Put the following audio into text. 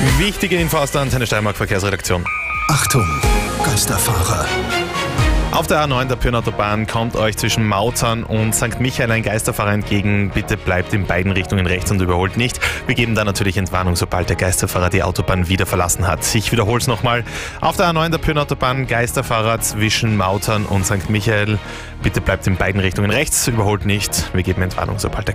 Wichtige Info aus der Antenne Steiermark Verkehrsredaktion. Achtung, Geisterfahrer. Auf der A9 der Pyrnautobahn kommt euch zwischen Mautern und St. Michael ein Geisterfahrer entgegen. Bitte bleibt in beiden Richtungen rechts und überholt nicht. Wir geben dann natürlich Entwarnung, sobald der Geisterfahrer die Autobahn wieder verlassen hat. Ich wiederhole es nochmal. Auf der A9 der Pyrnautobahn Geisterfahrer zwischen Mautern und St. Michael. Bitte bleibt in beiden Richtungen rechts, überholt nicht. Wir geben Entwarnung, sobald der